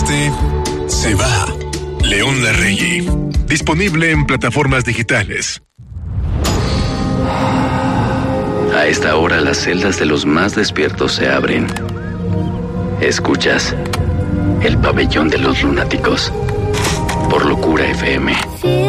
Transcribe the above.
gente se va. León Larregui. Disponible en plataformas digitales. A esta hora las celdas de los más despiertos se abren. Escuchas el pabellón de los lunáticos por Locura FM.